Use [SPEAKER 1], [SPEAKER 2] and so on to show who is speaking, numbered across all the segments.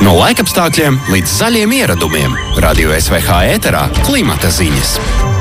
[SPEAKER 1] No laikapstākļiem līdz zaļiem ieradumiem. Radio SVH ēterā klimata ziņas.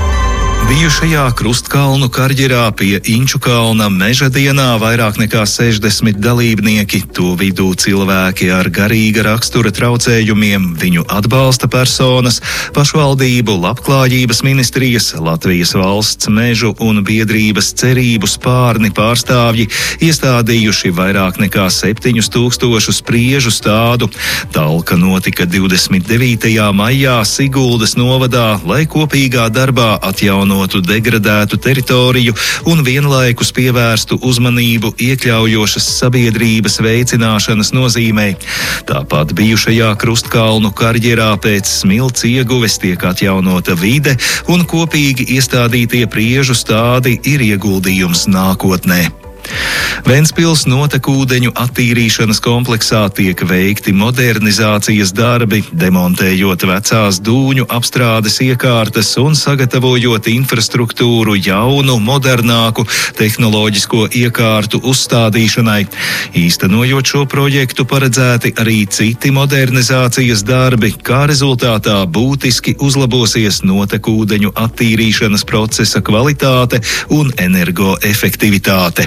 [SPEAKER 2] Bijušajā Krustkalnu karjerā pie Inčukalna meža dienā vairāk nekā 60 dalībnieki, to vidū cilvēki ar garīga rakstura traucējumiem, viņu atbalsta personas, pašvaldību, labklājības ministrijas, Latvijas valsts mežu un biedrības cerību spārni pārstāvji iestādījuši vairāk nekā 7000 spriežu stādu. Talka notika 29. maijā Siguldas novadā, lai kopīgā darbā atjaunotu degradētu teritoriju un vienlaikus pievērstu uzmanību iekļaujošas sabiedrības veicināšanas nozīmei. Tāpat bijušajā Krustkalnu karjerā pēc smilts ieguves tiek atjaunota vide un kopīgi iestādītie priežu stādi ir ieguldījums nākotnē. Ventspils notekūdeņu attīrīšanas kompleksā tiek veikti modernizācijas darbi, demontējot vecās dūņu apstrādes iekārtas un sagatavojot infrastruktūru jaunu, modernāku tehnoloģisko iekārtu uzstādīšanai. Īstenojot šo projektu paredzēti arī citi modernizācijas darbi, kā rezultātā būtiski uzlabosies notekūdeņu attīrīšanas procesa kvalitāte un energoefektivitāte.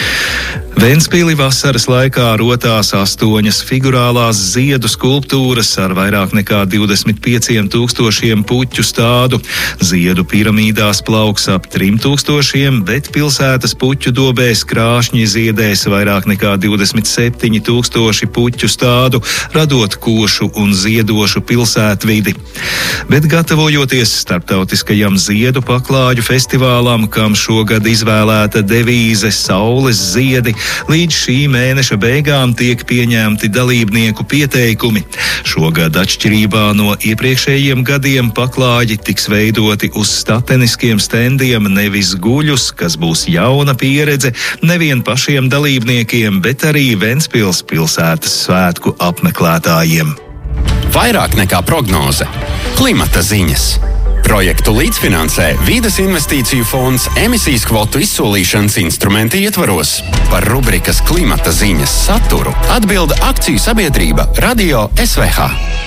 [SPEAKER 2] Ventspili vasaras laikā rotās 8 figurālās ziedu skulptūras ar vairāk nekā 25 000 puķu stādu. Ziedu piramīdās plauks ap 3000, bet pilsētas puķu dobēs krāšņi ziedēs vairāk nekā 27 000 puķu stādu, radot košu un ziedošu pilsētvidi. Bet gatavojoties starptautiskajam ziedu paklāju festivālam, kam šogad izvēlēta devīze Saules ziedi, līdz šī mēneša beigām tiek pieņemti dalībnieku pieteikumi. Šogad atšķirībā no iepriekšējiem gadiem paklāji tiks veidoti uz stateniskiem stendiem, nevis guļus, kas būs jauna pieredze nevien pašiem dalībniekiem, bet arī Ventspils pilsētas svētku apmeklētājiem.
[SPEAKER 1] Vairāk nekā prognoze. Klimata ziņas. Projektu līdzfinansē Vides investīciju fonds emisijas kvotu izsolīšanas instrumenta ietvaros. Par rubrikas Klimata ziņas saturu atbilda akciju sabiedrība Radio SVH.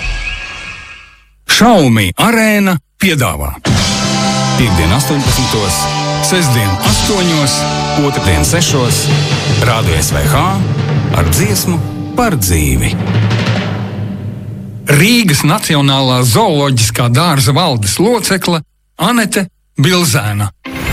[SPEAKER 3] Xiaomi Arēna piedāvā piektdien 18, sestdien 8, otrdien 6, Radio SVH ar dziesmu par dzīvi. Rīgas Nacionālā zooloģiskā dārza valdes locekle Anete Bilzēna.